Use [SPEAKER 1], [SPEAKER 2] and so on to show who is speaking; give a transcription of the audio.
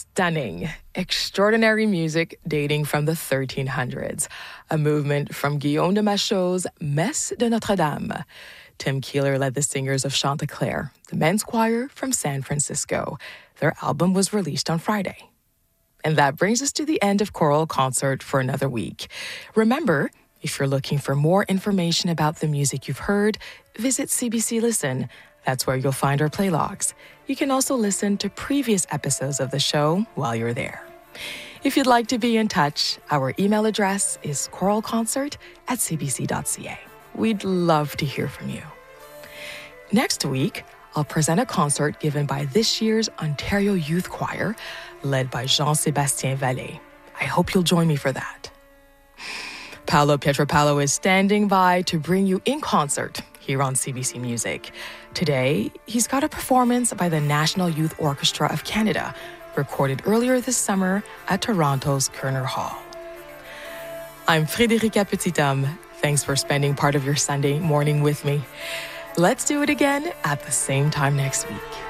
[SPEAKER 1] stunning, extraordinary music dating from the 1300s, a movement from Guillaume de Machaut's Messe de Notre-Dame. Tim Keeler led the singers of Chanticleer, the men's choir from San Francisco. Their album was released on Friday. And that brings us to the end of Choral Concert for another week. Remember, if you're looking for more information about the music you've heard, visit CBC Listen. That's where you'll find our playlogs. You can also listen to previous episodes of the show while you're there. If you'd like to be in touch, our email address is choralconcert@cbc.ca. We'd love to hear from you. Next week, I'll present a concert given by this year's Ontario Youth Choir, led by Jean-Sébastien Vallée. I hope you'll join me for that. Paolo Pietropalo is standing by to bring you In Concert here on CBC Music. Today, he's got a performance by the National Youth Orchestra of Canada, recorded earlier this summer at Toronto's Kerner Hall. I'm Frédérica Petithomme. Thanks for spending part of your Sunday morning with me. Let's do it again at the same time next week.